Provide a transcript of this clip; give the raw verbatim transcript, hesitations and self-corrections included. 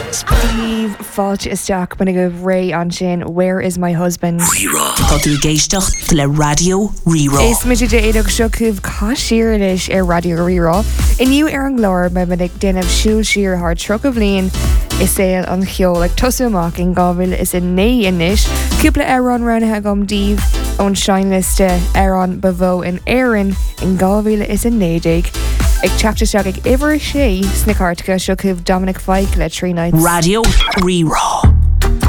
Steve fáilte isteach buna go ré an sin Where is my husband? Tá tú géisteach le Radio Rerá. Is mi de éidir seo cúbh caiisiir leis ar Radio Rerá. Iniu ar an glóir me minic déanamh siúil siar thar tro go bblion is éil an cheol ag tosa amach in gábhail is in né inis. Cúpla Aran ranathe gom díobh ón seinliste Aran bavó in Éireann in gábhail is in nédig. Ag teachta seach ag iver sé sna cartacha seo cúbh Dominic Fike le trí nights. Radio Rerá.